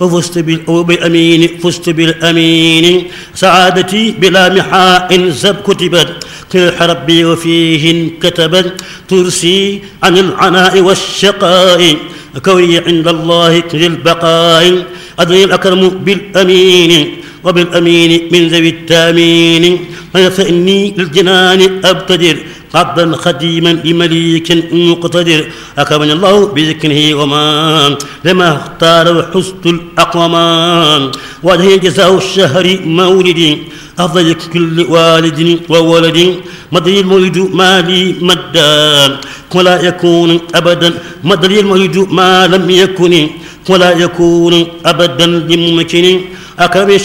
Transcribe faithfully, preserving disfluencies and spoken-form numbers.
وفزت بالأمين فزت بالأمين سعادتي بلا محاء زب كتبت كلح ربي وفيه كتبت ترسي عن العناء والشقاء كوني عند الله للبقاء أدري الأكرم بالأمين وبالأمين من ذوي التامين فإني للجنان أبتدر عبدا خديما لمليك مقتدر أكرمني الله بذكره وما لما اختار حسن الأقومان وجه جزاء الشهر مولدي أفضل كل والد وولد مدري المولد ما لي مدى ولا يكون أبدا مدري المولد ما لم يكن ولا يكون أبدا لممكن أكرم